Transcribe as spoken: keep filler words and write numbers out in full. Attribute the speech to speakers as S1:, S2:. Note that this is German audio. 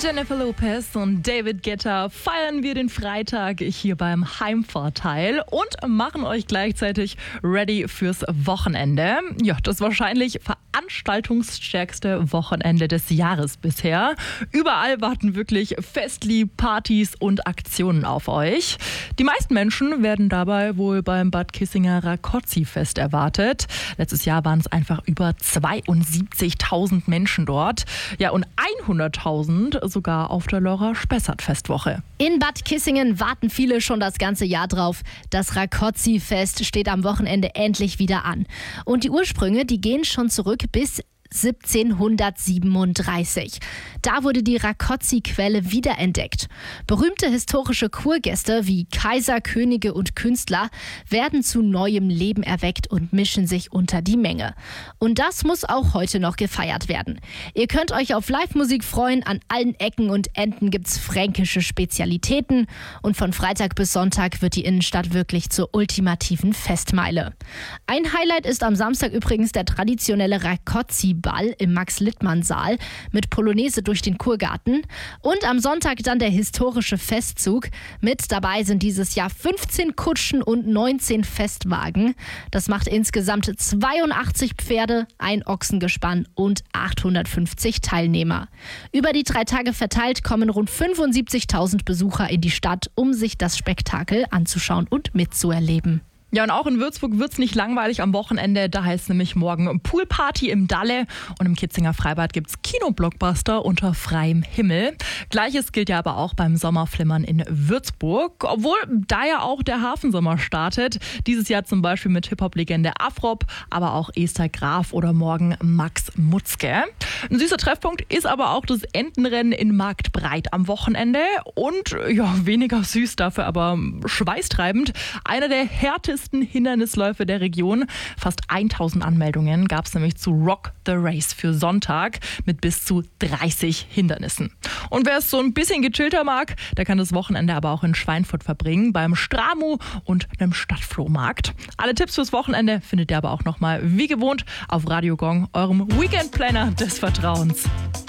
S1: Jennifer Lopez und David Guetta feiern wir den Freitag hier beim Heimvorteil und machen euch gleichzeitig ready fürs Wochenende. Ja, das wahrscheinlich veranstaltungsstärkste Wochenende des Jahres bisher. Überall warten wirklich Festli, Partys und Aktionen auf euch. Die meisten Menschen werden dabei wohl beim Bad Kissinger Rákóczi-Fest erwartet. Letztes Jahr waren es einfach über zweiundsiebzigtausend Menschen dort. Ja, und hunderttausend sogar auf der Lora-Spessart-Festwoche.
S2: In Bad Kissingen warten viele schon das ganze Jahr drauf. Das Rákóczi-Fest steht am Wochenende endlich wieder an. Und die Ursprünge, die gehen schon zurück bis siebzehnhundertsiebenunddreißig. Da wurde die Rákóczi-Quelle wiederentdeckt. Berühmte historische Kurgäste wie Kaiser, Könige und Künstler werden zu neuem Leben erweckt und mischen sich unter die Menge. Und das muss auch heute noch gefeiert werden. Ihr könnt euch auf Live-Musik freuen. An allen Ecken und Enden gibt's fränkische Spezialitäten. Und von Freitag bis Sonntag wird die Innenstadt wirklich zur ultimativen Festmeile. Ein Highlight ist am Samstag übrigens der traditionelle Rákóczi Ball im Max-Littmann-Saal mit Polonaise durch den Kurgarten. Und am Sonntag dann der historische Festzug. Mit dabei sind dieses Jahr fünfzehn Kutschen und neunzehn Festwagen. Das macht insgesamt zweiundachtzig Pferde, ein Ochsengespann und achthundertfünfzig Teilnehmer. Über die drei Tage verteilt kommen rund fünfundsiebzigtausend Besucher in die Stadt, um sich das Spektakel anzuschauen und mitzuerleben.
S1: Ja, und auch in Würzburg wird's nicht langweilig am Wochenende. Da heißt es nämlich morgen Poolparty im Dalle und im Kitzinger Freibad gibt's Kinoblockbuster unter freiem Himmel. Gleiches gilt ja aber auch beim Sommerflimmern in Würzburg, obwohl da ja auch der Hafensommer startet. Dieses Jahr zum Beispiel mit Hip-Hop-Legende Afrop, aber auch Esther Graf oder morgen Max Mutzke. Ein süßer Treffpunkt ist aber auch das Entenrennen in Marktbreit am Wochenende und ja, weniger süß dafür, aber schweißtreibend. Einer der härtesten Hindernisläufe der Region. Fast tausend Anmeldungen gab es nämlich zu Rock the Race für Sonntag mit bis zu dreißig Hindernissen. Und wer es so ein bisschen gechillter mag, der kann das Wochenende aber auch in Schweinfurt verbringen, beim Stramu und einem Stadtflohmarkt. Alle Tipps fürs Wochenende findet ihr aber auch nochmal wie gewohnt auf Radio Gong, eurem Weekend Planner des Vertrauens.